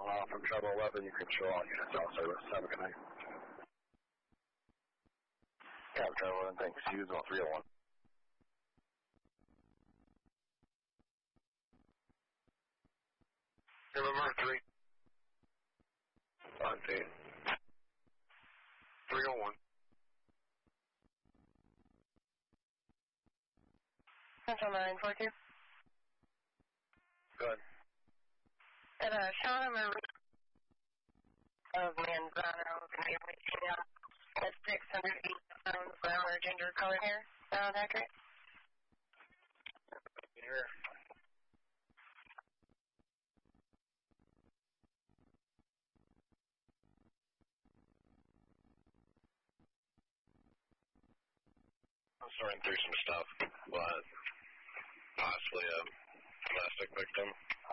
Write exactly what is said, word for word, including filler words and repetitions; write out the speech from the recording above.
Uh, from Trouble eleven, you can show all units out service. Have a good night. Cab Trouble eleven, thanks. Use on three oh one. Number three. On team. three oh one. Central nine four two. Good. And uh, Sean, I'm a of Manzano, family female. That's six hundred eight pounds, brown or ginger color hair. Sound accurate? Here. I'm sorting through some stuff, but possibly a domestic victim.